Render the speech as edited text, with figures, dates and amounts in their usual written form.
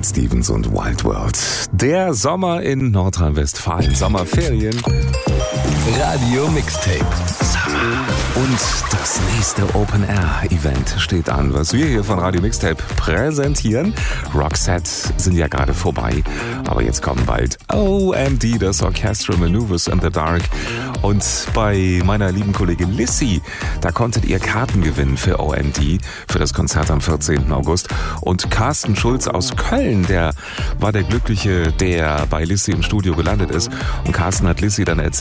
Cat Stevens und Wild World. Der Sommer in Nordrhein-Westfalen. Sommerferien. Radio Mixtape. Und das nächste Open-Air-Event steht an, was wir hier von Radio Mixtape präsentieren. Roxette sind ja gerade vorbei, aber jetzt kommen bald OMD, das Orchestral Maneuvers in the Dark. Und bei meiner lieben Kollegin Lissy, da konntet ihr Karten gewinnen für OMD, für das Konzert am 14. August. Und Carsten Schulz aus Köln, der war der Glückliche, der bei Lissy im Studio gelandet ist. Und Carsten hat Lissy dann erzählt,